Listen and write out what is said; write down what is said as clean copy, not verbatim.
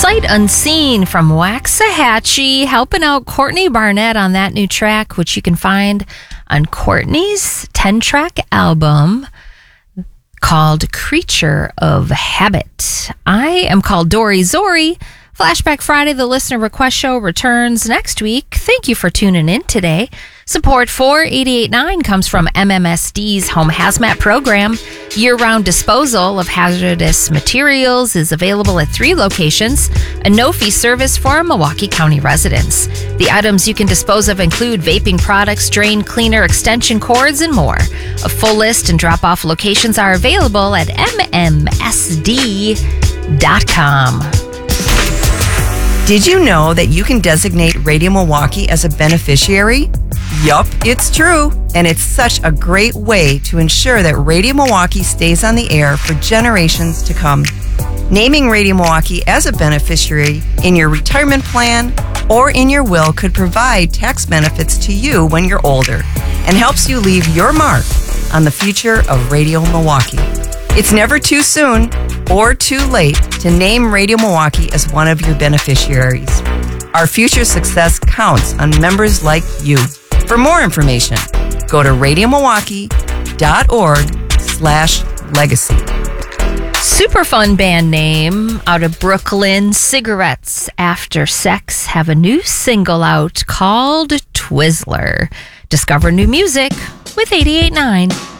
Sight Unseen from Waxahachie, helping out Courtney Barnett on that new track, which you can find on Courtney's 10-track album called Creature of Habit. I am called Dory Zori. Flashback Friday, the listener request show, returns next week. Thank you for tuning in today. Support for 88.9 comes from MMSD's Home Hazmat program. Year-round disposal of hazardous materials is available at 3 locations, a no-fee service for Milwaukee County residents. The items you can dispose of include vaping products, drain cleaner, extension cords, and more. A full list and drop-off locations are available at mmsd.com. Did you know that you can designate Radio Milwaukee as a beneficiary? Yup, it's true. And it's such a great way to ensure that Radio Milwaukee stays on the air for generations to come. Naming Radio Milwaukee as a beneficiary in your retirement plan or in your will could provide tax benefits to you when you're older and helps you leave your mark on the future of Radio Milwaukee. It's never too soon or too late to name Radio Milwaukee as one of your beneficiaries. Our future success counts on members like you. For more information, go to radiomilwaukee.org/legacy. Super fun band name out of Brooklyn, Cigarettes After Sex have a new single out called Twizzler. Discover new music with 88.9.